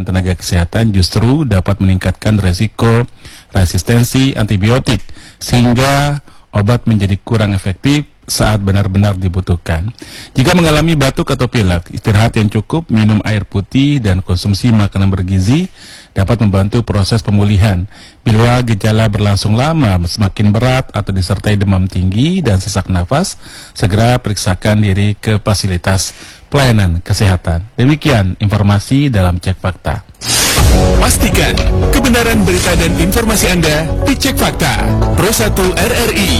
tenaga kesehatan justru dapat meningkatkan resiko resistensi antibiotik, sehingga obat menjadi kurang efektif saat benar-benar dibutuhkan. Jika mengalami batuk atau pilek, istirahat yang cukup, minum air putih, dan konsumsi makanan bergizi dapat membantu proses pemulihan. Bila gejala berlangsung lama, semakin berat atau disertai demam tinggi dan sesak nafas, segera periksakan diri ke fasilitas pelayanan kesehatan. Demikian informasi dalam Cek Fakta. Pastikan kebenaran berita dan informasi Anda di Cek Fakta Pro 1 RRI.